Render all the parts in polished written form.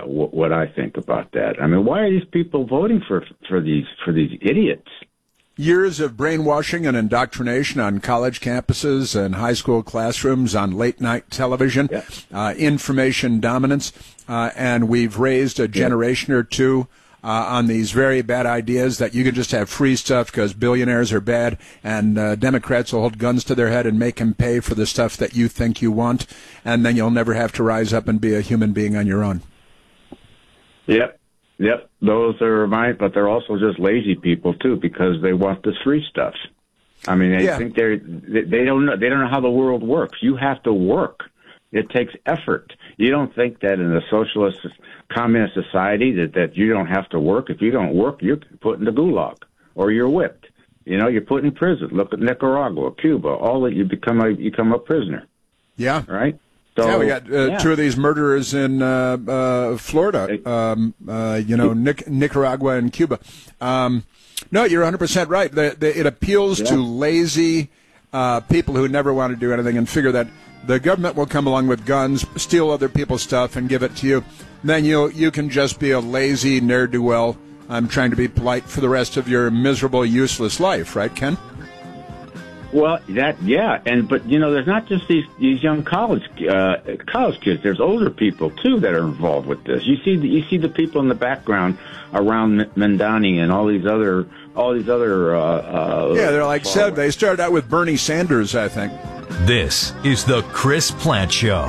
what I think about that. I mean, why are these people voting for these idiots? Years of brainwashing and indoctrination on college campuses and high school classrooms, on late-night television, information dominance, and we've raised a generation or two on these very bad ideas that you can just have free stuff because billionaires are bad, and Democrats will hold guns to their head and make them pay for the stuff that you think you want, and then you'll never have to rise up and be a human being on your own. Yep, those are right, but they're also just lazy people too because they want this free stuff. I mean, they think they don't know how the world works. You have to work. It takes effort. You don't think that in a socialist, communist society that you don't have to work. If you don't work, you're put in the gulag or you're whipped. You're put in prison. Look at Nicaragua, Cuba. All that you become a prisoner. Yeah. Right. So, we got two of these murderers in Florida, Nicaragua and Cuba. No, you're 100% right. It appeals to lazy people who never want to do anything and figure that the government will come along with guns, steal other people's stuff, and give it to you. Then you can just be a lazy ne'er-do-well. I'm trying to be polite for the rest of your miserable, useless life, right, Ken? Well, but there's not just these young college kids. There's older people too that are involved with this. You see the people in the background around Mamdani and all these other. They're like said. They started out with Bernie Sanders, I think. This is the Chris Plante Show.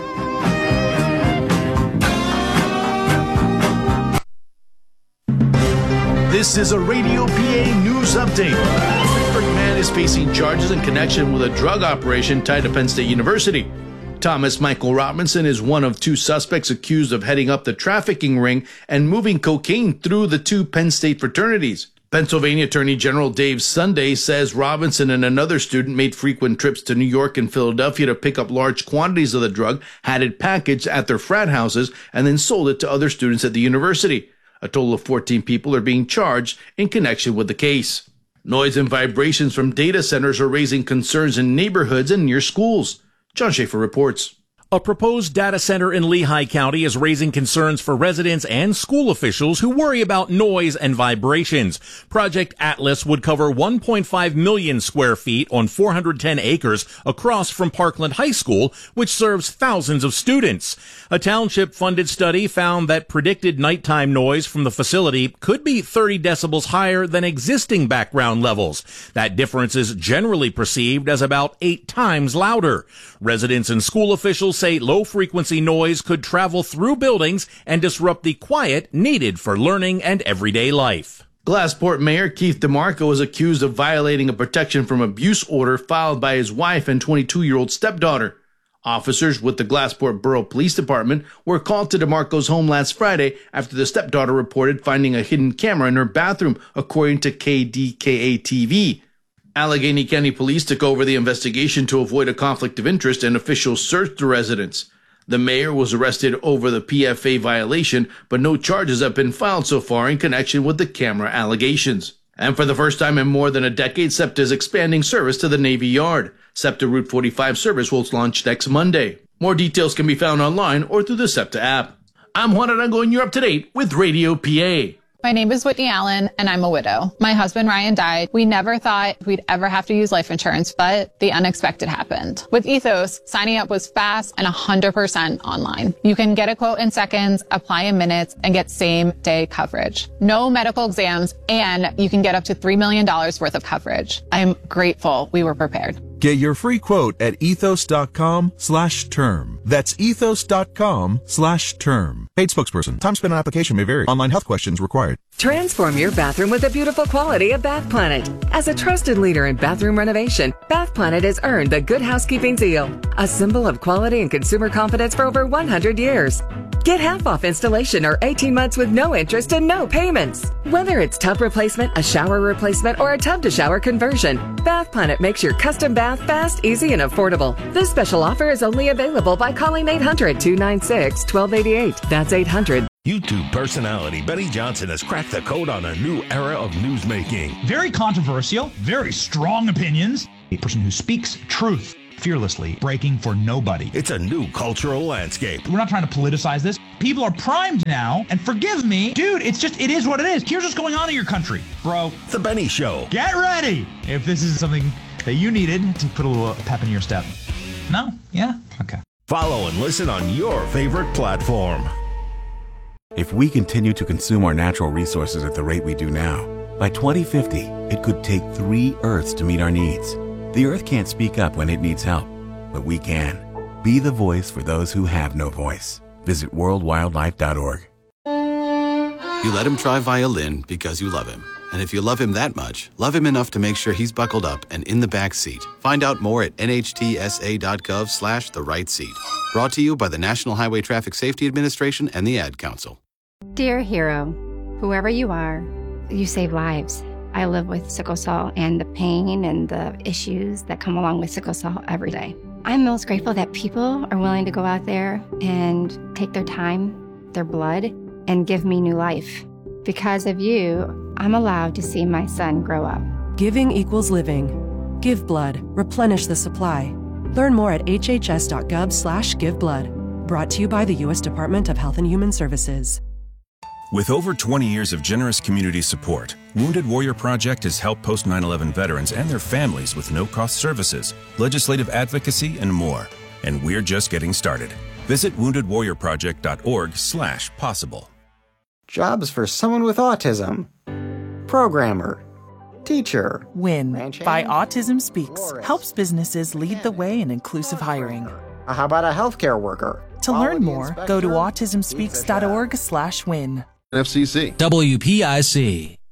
This is a Radio PA news update. Man is facing charges in connection with a drug operation tied to Penn State University. Thomas Michael Robinson is one of two suspects accused of heading up the trafficking ring and moving cocaine through the two Penn State fraternities. Pennsylvania Attorney General Dave Sunday says Robinson and another student made frequent trips to New York and Philadelphia to pick up large quantities of the drug, had it packaged at their frat houses, and then sold it to other students at the university. A total of 14 people are being charged in connection with the case. Noise and vibrations from data centers are raising concerns in neighborhoods and near schools. John Schaefer reports. A proposed data center in Lehigh County is raising concerns for residents and school officials who worry about noise and vibrations. Project Atlas would cover 1.5 million square feet on 410 acres across from Parkland High School, which serves thousands of students. A township-funded study found that predicted nighttime noise from the facility could be 30 decibels higher than existing background levels. That difference is generally perceived as about 8 times louder. Residents and school officials say low-frequency noise could travel through buildings and disrupt the quiet needed for learning and everyday life. Glassport Mayor Keith DeMarco is accused of violating a protection from abuse order filed by his wife and 22-year-old stepdaughter. Officers with the Glassport Borough Police Department were called to DeMarco's home last Friday after the stepdaughter reported finding a hidden camera in her bathroom, according to KDKA-TV. Allegheny County Police took over the investigation to avoid a conflict of interest, and officials searched the residence. The mayor was arrested over the PFA violation, but no charges have been filed so far in connection with the camera allegations. And for the first time in more than a decade, SEPTA is expanding service to the Navy Yard. SEPTA Route 45 service will launch next Monday. More details can be found online or through the SEPTA app. I'm Juan Arango, and you're up to date with Radio PA. My name is Whitney Allen, and I'm a widow. My husband, Ryan, died. We never thought we'd ever have to use life insurance, but the unexpected happened. With Ethos, signing up was fast and 100% online. You can get a quote in seconds, apply in minutes, and get same-day coverage. No medical exams, and you can get up to $3 million worth of coverage. I'm grateful we were prepared. Get your free quote at ethos.com/term. That's ethos.com/term. Paid spokesperson. Time spent on application may vary. Online health questions required. Transform your bathroom with the beautiful quality of Bath Planet. As a trusted leader in bathroom renovation, Bath Planet has earned the Good Housekeeping seal, a symbol of quality and consumer confidence for over 100 years. Get half off installation or 18 months with no interest and no payments. Whether it's tub replacement, a shower replacement, or a tub-to-shower conversion, Bath Planet makes your custom bath fast, easy, and affordable. This special offer is only available by calling 800-296-1288. That's 800. YouTube personality Benny Johnson has cracked the code on a new era of newsmaking. Very controversial, very strong opinions. A person who speaks truth fearlessly, breaking for nobody. It's a new cultural landscape. We're not trying to politicize this. People are primed now, and forgive me, dude, it is what it is. Here's what's going on in your country, bro. The Benny Show. Get ready if this is something that you needed to put a little pep in your step. No? Yeah? Okay. Follow and listen on your favorite platform. If we continue to consume our natural resources at the rate we do now, by 2050, it could take 3 Earths to meet our needs. The Earth can't speak up when it needs help, but we can. Be the voice for those who have no voice. Visit worldwildlife.org. You let him try violin because you love him. And if you love him that much, love him enough to make sure he's buckled up and in the back seat. Find out more at nhtsa.gov/the right seat. Brought to you by the National Highway Traffic Safety Administration and the Ad Council. Dear hero, whoever you are, you save lives. I live with sickle cell and the pain and the issues that come along with sickle cell every day. I'm most grateful that people are willing to go out there and take their time, their blood, and give me new life. Because of you, I'm allowed to see my son grow up. Giving equals living. Give blood. Replenish the supply. Learn more at hhs.gov/giveblood. Brought to you by the U.S. Department of Health and Human Services. With over 20 years of generous community support, Wounded Warrior Project has helped post 9/11 veterans and their families with no-cost services, legislative advocacy, and more. And we're just getting started. Visit woundedwarriorproject.org/possible. Jobs for someone with autism. Programmer. Teacher. WIN by Autism Speaks helps businesses lead the way in inclusive hiring. How about a healthcare worker? To learn more, go to autismspeaks.org/win. FCC. WPIC.